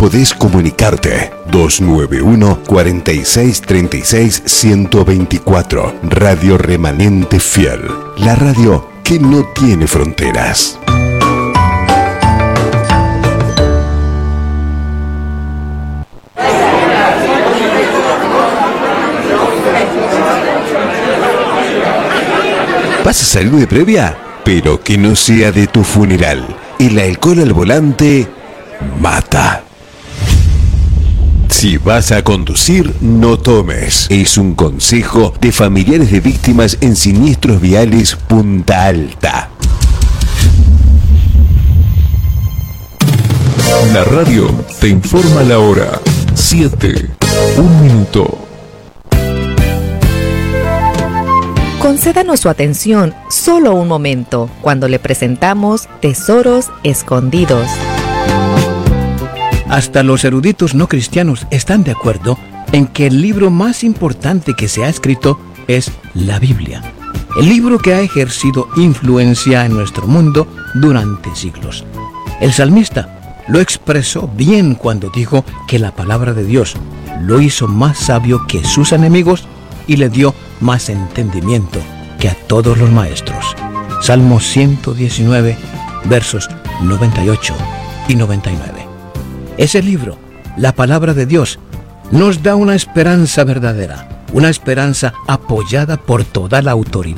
podés comunicarte. 291 46 36 124. Radio Remanente Fiel. La radio que no tiene fronteras. ¿Vas a salir de previa? Pero que no sea de tu funeral. El alcohol al volante mata. Si vas a conducir, no tomes. Es un consejo de familiares de víctimas en siniestros viales Punta Alta. La radio te informa la hora. 7, 1 minuto. Concédanos su atención solo un momento cuando le presentamos Tesoros Escondidos. Hasta los eruditos no cristianos están de acuerdo en que el libro más importante que se ha escrito es la Biblia. El libro que ha ejercido influencia en nuestro mundo durante siglos. El salmista lo expresó bien cuando dijo que la palabra de Dios lo hizo más sabio que sus enemigos y le dio más entendimiento que a todos los maestros. Salmo 119, versos 98 y 99. Ese libro, la palabra de Dios, nos da una esperanza verdadera, una esperanza apoyada por toda la autoridad